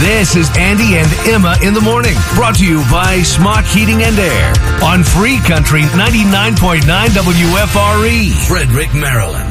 This is Andy and Emma in the morning, brought to you by Smock Heating and Air on Free Country 99.9 WFRE, Frederick, Maryland.